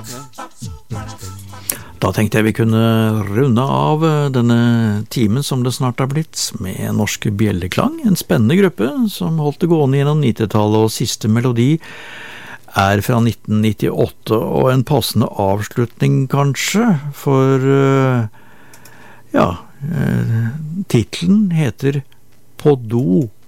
Da tenkte jeg vi kunne runde av denne timen som det snart har blitt med Norsk Bjelleklang, en spennende gruppe som holdt det gående gjennom 90-tallet, og siste melodi fra 1998, og en passende avslutning kanskje, for titlen heter På do